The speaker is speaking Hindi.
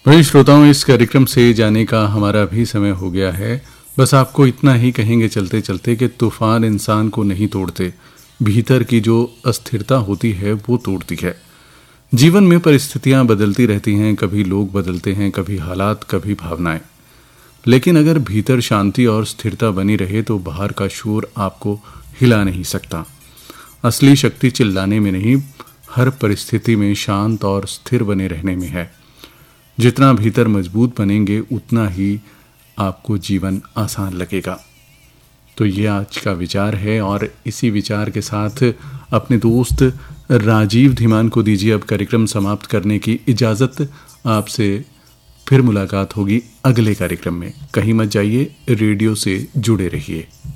वही श्रोताओं, इस कार्यक्रम से जाने का हमारा भी समय हो गया है। बस आपको इतना ही कहेंगे चलते चलते कि तूफान इंसान को नहीं तोड़ते, भीतर की जो अस्थिरता होती है वो तोड़ती है। जीवन में परिस्थितियां बदलती रहती हैं, कभी लोग बदलते हैं, कभी हालात, कभी भावनाएं। लेकिन अगर भीतर शांति और स्थिरता बनी रहे तो बाहर का शोर आपको हिला नहीं सकता। असली शक्ति चिल्लाने में नहीं, हर परिस्थिति में शांत और स्थिर बने रहने में है। जितना भीतर मजबूत बनेंगे उतना ही आपको जीवन आसान लगेगा। तो ये आज का विचार है और इसी विचार के साथ अपने दोस्त राजीव धीमान को दीजिए अब कार्यक्रम समाप्त करने की इजाज़त। आपसे फिर मुलाकात होगी अगले कार्यक्रम में। कहीं मत जाइए, रेडियो से जुड़े रहिए।